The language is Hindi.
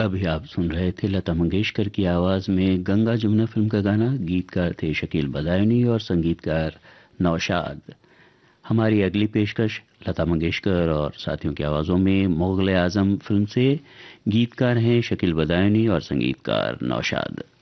अभी आप सुन रहे थे लता मंगेशकर की आवाज़ में गंगा जमुना फिल्म का गाना। गीतकार थे शकील बदायूनी और संगीतकार नौशाद। हमारी अगली पेशकश लता मंगेशकर और साथियों की आवाज़ों में मुग़ल-ए-आज़म फिल्म से। गीतकार हैं शकील बदायूनी और संगीतकार नौशाद।